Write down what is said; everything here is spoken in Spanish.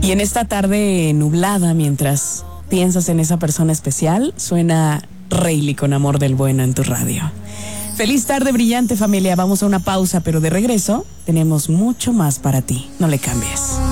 Y en esta tarde nublada, mientras piensas en esa persona especial, suena Reilly con Amor del Bueno en tu radio. Feliz tarde, brillante familia. Vamos a una pausa, pero de regreso tenemos mucho más para ti. No le cambies.